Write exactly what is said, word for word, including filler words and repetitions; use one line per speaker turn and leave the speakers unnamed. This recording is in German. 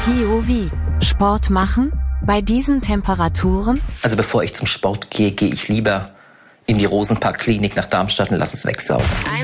P O V. Sport machen? Bei diesen Temperaturen?
Also bevor ich zum Sport gehe, gehe ich lieber in die Rosenpark-Klinik nach Darmstadt und lasse es wegsaugen.